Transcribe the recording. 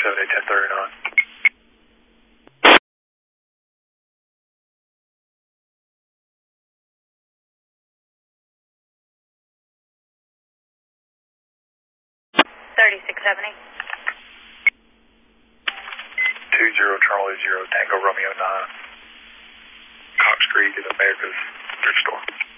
1039. 3670. 20 Charlie 0 Tango Romeo 9. Cox Creek is America's thrift store.